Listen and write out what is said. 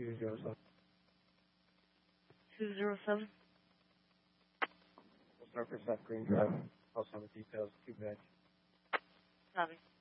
207. 207. We'll start for Seth Green Drive. Also have the details, 2 bags. Copy.